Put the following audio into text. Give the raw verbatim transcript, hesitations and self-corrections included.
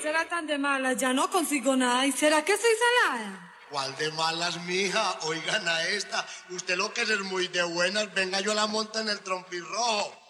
será tan de malas? Ya no consigo nada. ¿Y será que soy salada? ¿Cuál de malas, mija? Oigan a esta. Usted lo que es es muy de buenas. Venga, yo la monto en el trompirrojo.